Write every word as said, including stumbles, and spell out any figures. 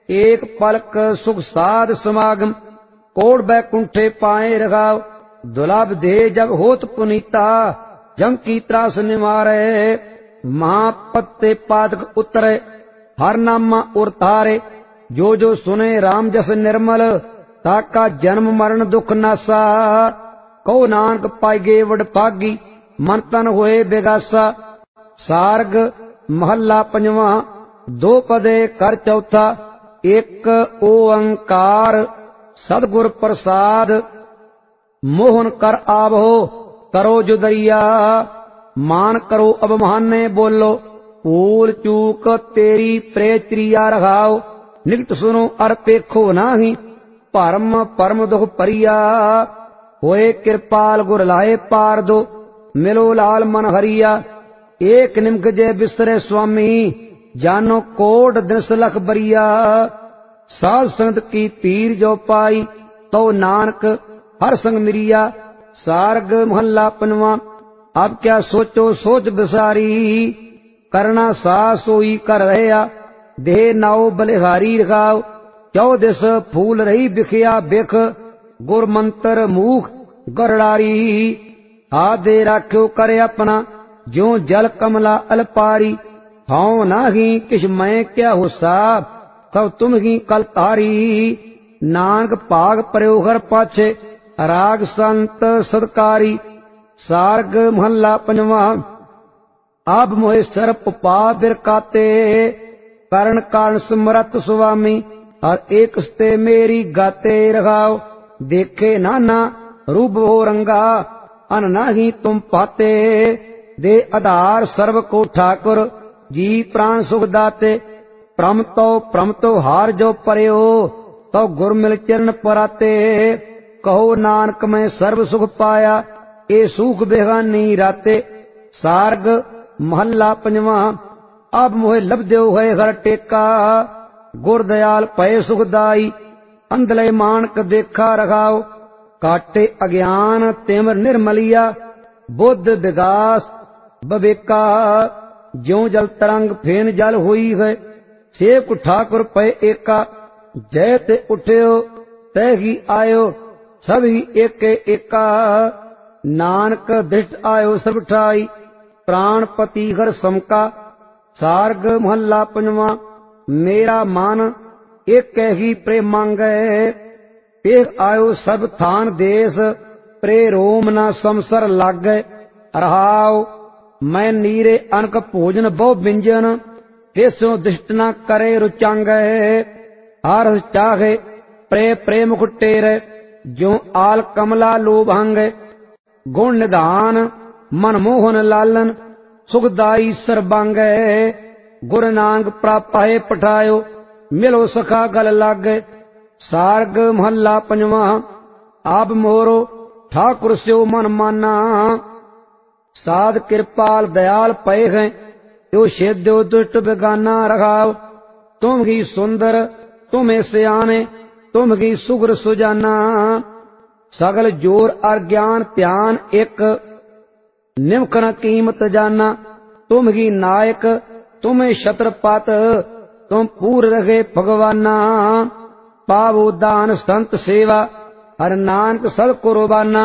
एक पलक सुख साध समागम, कोट बैकुंठे पाए रघाव। दुलभ दे जब होत पुनीता, जम की त्रास निवारे। महापत्ते पादक उतरे, हर नामा उरतारे। जो जो सुने राम जस निर्मल, ताका जन्म मरण दुख नासा। कहो नानक पाइगे वड भागी, मन तन होए बेगासा। सारग महला पंजवा, दो पदे कर चौथा। एक ओंकार सदगुर प्रसाद, मोहन कर आवहो करो जुदरिया। मान करो अब महाने बोलो, भूल चूक तेरी प्रेत्रिया रघाओ। निकट सुनो अर पेखो नाही, भरम परम दुख परिया। होए कृपाल गुर लाए पार दो, मिलो लाल मन हरिया। एक निमक जय बिसरे स्वामी, जानो कोट दिस लख बरिया। साध संगत की पीर जो पाई, तो नानक हर संग मिरिया। सारग महला पनवा, अब क्या सोचो सोच बिसारी। करना सा सोई कर रहया, देह नाओ बलिहारी रखाओ। चौ दिस फूल रही बिखिया बिख, गुर मंत्र मूख गरड़ारी। हाथ दे राख्यो करे अपना, ज्यों जल कमला अलपारी। हाउ नाही किश मैं क्या हुसा, सब तुम ही कल तारी। नानक भाग प्रयो घर पाछे, राग संत सदकारी। सारग महला पंजवा, आप मोहे सर्प पा बिरकाते। करण कारण समरत सुवामी, और एक स्ते मेरी गाते रघाओ। देखे नाना रूप हो रंगा, अन नाही तुम पाते। दे आधार सर्व को ठाकुर, जी प्राण सुख दाते। प्रम तो प्रम तो हार जो परयो, तो गुर मिल चरण पराते। कहो नानक मैं सर्व सुख पाया, ए सुख बेगानी राते। सारग महला पंजवा, अब मोहे लब देव है घर टेका। गुर दयाल पय सुखदाई, अंधले मानक देखा रघाओ। काटे अज्ञान तिमर निर्मलिया, बुद्ध विगास बबेका। ज्यों जल तरंग फेन जल हुई है, सेवक ठाकुर पय एका। जय ते उठ्यो तय ही आयो, सभी एके एका। नानक दृष्ट आयो सब ठाई, प्राणपति घर समका। सारग महला पंजवा, मेरा मन एक ही प्रेम मांगे। पेख आयो सब थान देश, प्रे रोम न समसर लागे। रहाओ मैं नीरे अनक भोजन बहु व्यंजन, तेसो दृष्ट न करे रुचांगे। हर चाहे प्रे प्रेम कुटेरे, जो आल कमला लोभांगे। गुण निधान मनमोहन लालन, सुखदाई सर्बांगे। गुर नानक प्रापाए पठायो, मिलो सखा गल लागे। सारग महला पंजवा, आप मोरो ठाकुर स्यो मन माना। साध कृपाल दयाल पय हैं, यो शेद्यो दुष्ट बेगाना रघाओ। तुम ही सुंदर तुम्हें सियाने, तुम ही सुग्र सुजाना। सगल जोर और ज्ञान ध्यान एक, निमख न कीमत जाना। तुम ही नायक तुम्हें छत्रपत, तुम पूर रहे भगवाना। पावो दान संत सेवा, हर नानक सद कुर्बाना।